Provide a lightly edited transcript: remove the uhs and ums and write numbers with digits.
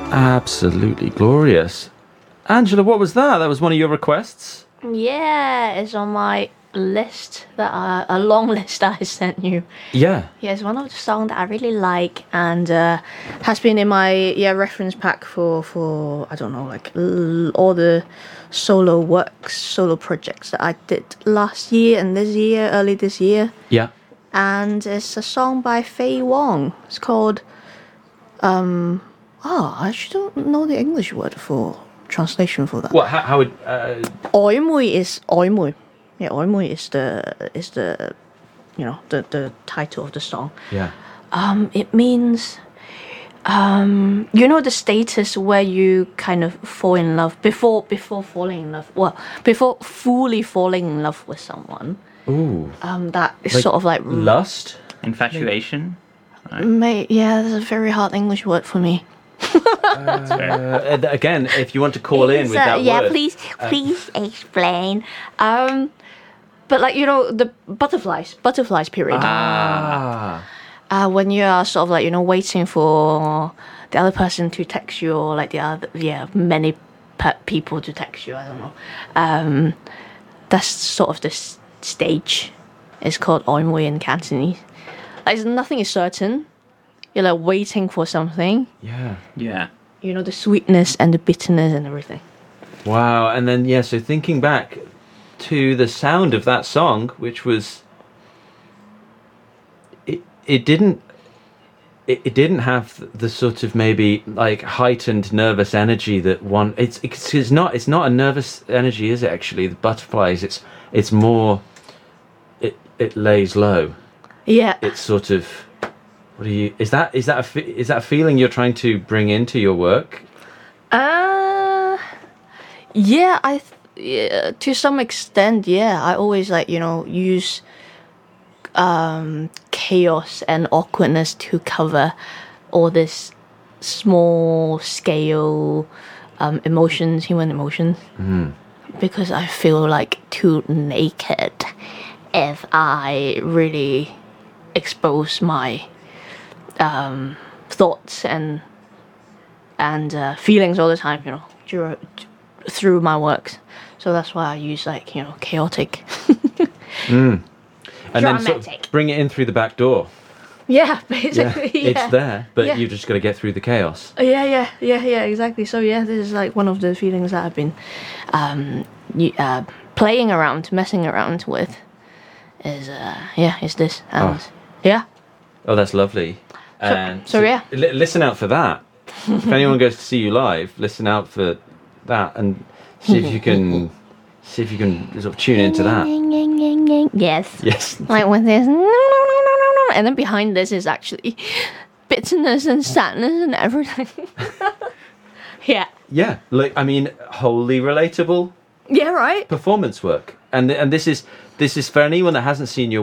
Absolutely glorious. Angela, what was that? That was one of your requests? Yeah, it's on my list a long list that I sent you. Yeah. Yeah, it's one of the songs that I really like and has been in my reference pack for I don't know, like all the solo projects that I did last year and early this year. Yeah. And it's a song by Faye Wong. It's called I actually don't know the English word for translation for that. What? How would? 曖昧 is 曖昧. Yeah, 曖昧 is the the title of the song. Yeah. It means the status where you kind of fall in love before falling in love. Well, before fully falling in love with someone. Ooh. That is sort of like lust, infatuation. Yeah, that's a very hard English word for me. Again, if you want to call in with that yeah, word. please explain. But like the butterflies period. When you are sort of like waiting for the other person to text you, or like the other many people to text you. I don't know. That's sort of this stage. It's called 曖昧 in Cantonese. Like nothing is certain. You're like waiting for something. Yeah. Yeah. The sweetness and the bitterness and everything. Wow. And then so thinking back to the sound of that song, which was it didn't have the sort of maybe like heightened nervous energy that one. It's not a nervous energy, is it? Actually, the butterflies. It's more. It lays low. Yeah. It's sort of. What do you? Is that a feeling you're trying to bring into your work? Yeah. To some extent, yeah. I always use chaos and awkwardness to cover all this small scale human emotions. Because I feel like too naked if I really expose my thoughts and feelings all the time, through my works. So that's why I use chaotic. And Dramatic. then sort of bring it in through the back door. Yeah, basically. Yeah. It's there, but Yeah. you've just got to get through the chaos. Yeah, exactly. So this is like one of the feelings that I've been playing around, messing around with. Is this and yeah. Oh, that's lovely. And so yeah. Listen out for that. If anyone goes to see you live, listen out for that and see if you can sort of tune into that. Yes. Yes. Like when there's and then behind this is actually bitterness and sadness and everything. Yeah. Yeah, like I mean, wholly relatable Yeah, right. performance work. And this is for anyone that hasn't seen your